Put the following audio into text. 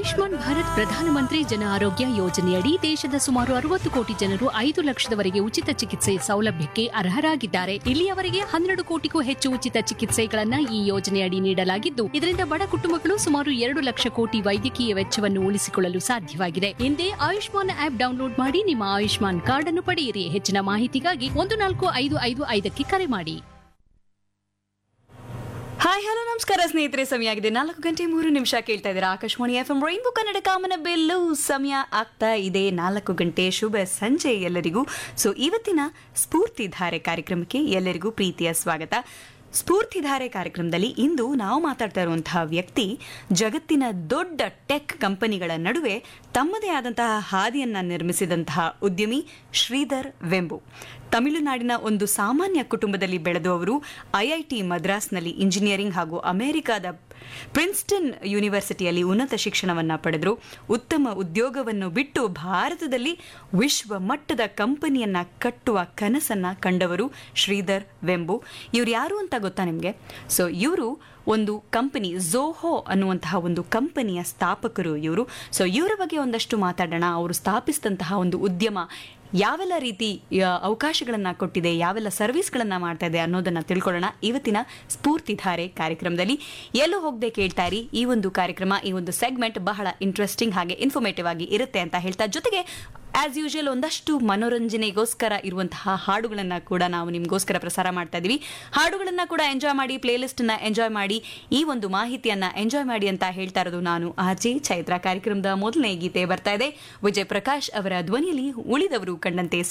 ಆಯುಷ್ಮಾನ್ ಭಾರತ್ ಪ್ರಧಾನಮಂತ್ರಿ ಜನ ಆರೋಗ್ಯ ಯೋಜನೆಯಡಿ ದೇಶದ ಸುಮಾರು 60 ಕೋಟಿ ಜನರು 5 ಲಕ್ಷದವರೆಗೆ ಉಚಿತ ಚಿಕಿತ್ಸೆ ಸೌಲಭ್ಯಕ್ಕೆ ಅರ್ಹರಾಗಿದ್ದಾರೆ. ಇಲ್ಲಿಯವರೆಗೆ 12 ಕೋಟಿಗೂ ಹೆಚ್ಚು ಉಚಿತ ಚಿಕಿತ್ಸೆಗಳನ್ನ ಈ ಯೋಜನೆಯಡಿ ನೀಡಲಾಗಿದ್ದು, ಇದರಿಂದ ಬಡ ಕುಟುಂಬಗಳು ಸುಮಾರು 2 ಲಕ್ಷ ಕೋಟಿ ವೈದ್ಯಕೀಯ ವೆಚ್ಚವನ್ನು ಉಳಿಸಿಕೊಳ್ಳಲು ಸಾಧ್ಯವಾಗಿದೆ. ಹಿಂದೆ ಆಯುಷ್ಮಾನ್ ಆಪ್ ಡೌನ್ಲೋಡ್ ಮಾಡಿ ನಿಮ್ಮ ಆಯುಷ್ಮಾನ್ ಕಾರ್ಡ್ ಅನ್ನು ಪಡೆಯಿರಿ. ಹೆಚ್ಚಿನ ಮಾಹಿತಿಗಾಗಿ 14555 ಕರೆ ಮಾಡಿ. ಹಾಯ್ ಹಲೋ ನಮಸ್ಕಾರ ಸ್ನೇಹಿತರೆ, ಸಮಯ ಆಗಿದೆ 4:03 ಕೇಳ್ತಾ ಇದ್ದೀರಾ ಆಕಾಶವಾಣಿ FM ರೈನ್ಬೋ ಕನ್ನಡ ಕಾಮನ ಬೆಲ್ಲು. ಸಮಯ ಆಗ್ತಾ ಇದೆ 4 ಗಂಟೆ. ಶುಭ ಸಂಜೆ ಎಲ್ಲರಿಗೂ. ಸೊ ಇವತ್ತಿನ ಸ್ಫೂರ್ತಿಧಾರೆ ಕಾರ್ಯಕ್ರಮಕ್ಕೆ ಎಲ್ಲರಿಗೂ ಪ್ರೀತಿಯ ಸ್ವಾಗತ. ಸ್ಫೂರ್ತಿಧಾರೆ ಕಾರ್ಯಕ್ರಮದಲ್ಲಿ ಇಂದು ನಾವು ಮಾತಾಡ್ತಾ ಇರುವಂತಹ ವ್ಯಕ್ತಿ ಜಗತ್ತಿನ ದೊಡ್ಡ ಟೆಕ್ ಕಂಪನಿಗಳ ನಡುವೆ ತಮ್ಮದೇ ಆದಂತಹ ಹಾದಿಯನ್ನ ನಿರ್ಮಿಸಿದಂತಹ ಉದ್ಯಮಿ ಶ್ರೀಧರ್ ವೆಂಬು. ತಮಿಳುನಾಡಿನ ಒಂದು ಸಾಮಾನ್ಯ ಕುಟುಂಬದಲ್ಲಿ ಬೆಳೆದು ಅವರು IIT ಮದ್ರಾಸ್ನಲ್ಲಿ ಇಂಜಿನಿಯರಿಂಗ್ ಹಾಗೂ ಅಮೆರಿಕಾದ ಪ್ರಿನ್ಸ್ಟನ್ ಯೂನಿವರ್ಸಿಟಿಯಲ್ಲಿ ಉನ್ನತ ಶಿಕ್ಷಣವನ್ನ ಪಡೆದರು. ಉತ್ತಮ ಉದ್ಯೋಗವನ್ನು ಬಿಟ್ಟು ಭಾರತದಲ್ಲಿ ವಿಶ್ವ ಮಟ್ಟದ ಕಂಪನಿಯನ್ನ ಕಟ್ಟುವ ಕನಸನ್ನ ಕಂಡವರು ಶ್ರೀಧರ್ ವೆಂಬು. ಇವ್ರು ಯಾರು ಅಂತ ಗೊತ್ತಾ ನಿಮಗೆ? ಸೊ ಇವರು ಒಂದು ಕಂಪನಿ ಝೋಹೋ ಅನ್ನುವಂತಹ ಒಂದು ಕಂಪನಿಯ ಸ್ಥಾಪಕರು ಇವರು. ಸೊ ಇವರ ಬಗ್ಗೆ ಒಂದಷ್ಟು ಮಾತಾಡೋಣ. ಅವರು ಸ್ಥಾಪಿಸಿದಂತಹ ಒಂದು ಉದ್ಯಮ ಯಾವೆಲ್ಲ ರೀತಿ ಅವಕಾಶಗಳನ್ನ ಕೊಟ್ಟಿದೆ, ಯಾವೆಲ್ಲ ಸರ್ವಿಸ್ಗಳನ್ನ ಮಾಡ್ತಾ ಇದೆ ಅನ್ನೋದನ್ನ ತಿಳ್ಕೊಳ್ಳೋಣ ಇವತ್ತಿನ ಸ್ಫೂರ್ತಿಧಾರೆ ಕಾರ್ಯಕ್ರಮದಲ್ಲಿ. ಎಲ್ಲೂ ಹೋಗದೆ ಕೇಳ್ತಾ ಇರಿ. ಈ ಒಂದು ಕಾರ್ಯಕ್ರಮ, ಈ ಒಂದು ಸೆಗ್ಮೆಂಟ್ ಬಹಳ ಇಂಟ್ರೆಸ್ಟಿಂಗ್ ಹಾಗೆ ಇನ್ಫಾರ್ಮೇಟಿವ್ ಆಗಿ ಇರುತ್ತೆ ಅಂತ ಹೇಳ್ತಾ, ಜೊತೆಗೆ ಆಸ್ ಯೂಶುವಲ್ ಒಂದಷ್ಟು ಮನೋರಂಜನೆಗೋಸ್ಕರ ಇರುವಂತಹ ಹಾಡುಗಳನ್ನ ಕೂಡ ನಾವು ನಿಮಗೋಸ್ಕರ ಪ್ರಸಾರ ಮಾಡ್ತಾ ಇದೀವಿ. ಹಾಡುಗಳನ್ನ ಕೂಡ ಎಂಜಾಯ್ ಮಾಡಿ, ಪ್ಲೇ ಲಿಸ್ಟ್ ನ ಎಂಜಾಯ್ ಮಾಡಿ, ಈ ಒಂದು ಮಾಹಿತಿಯನ್ನ ಎಂಜಾಯ್ ಮಾಡಿ ಅಂತ ಹೇಳ್ತಾ ಇರೋದು ನಾನು ಆರ್ಜೆ ಚೈತ್ರ. ಕಾರ್ಯಕ್ರಮದ ಮೊದಲನೇ ಗೀತೆ ಬರ್ತಾ ಇದೆ ವಿಜಯ್ ಪ್ರಕಾಶ್ ಅವರ ಧ್ವನಿಯಲ್ಲಿ. ಉಳಿದವರು ಕಂಡಂತೆ